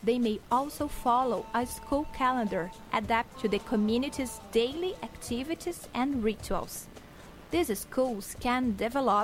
they may also follow a school calendar adapted to the community's daily activities and rituals. These schools can develop